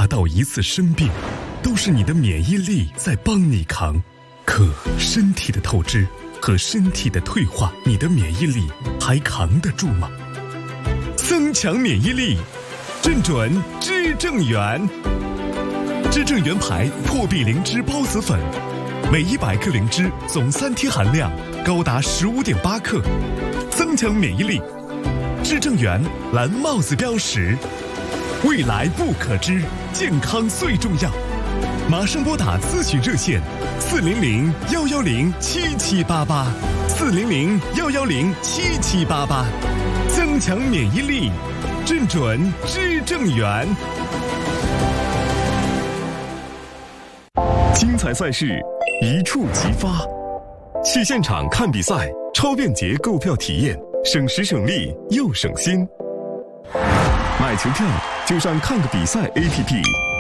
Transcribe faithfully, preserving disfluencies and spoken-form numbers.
大到一次生病，都是你的免疫力在帮你扛。可身体的透支和身体的退化，你的免疫力还扛得住吗？增强免疫力，正准知正元。知正元牌破壁灵芝孢子粉，每一百克灵芝总三贴含量高达十五点八克，增强免疫力。知正元蓝帽子标识，未来不可知，健康最重要。马上拨打咨询热线四零零幺幺零七七八八，四零零幺幺零七七八八，增强免疫力，正准知正元。精彩赛事，一触即发。去现场看比赛，超便捷购票体验，省时省力又省心。买球票就上看个比赛 A P P。